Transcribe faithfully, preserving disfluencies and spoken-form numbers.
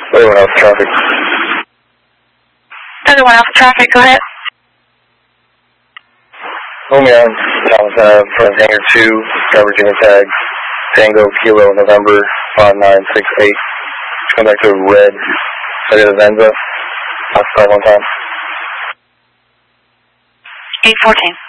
Other one else traffic. Other one else traffic, go ahead. Homie on Thomas Ave, front of hangar two, got Virginia tag, Tango, Kilo, November, five nine six eight. Come back to red, side of the Venza. I'll start one time. eight fourteen.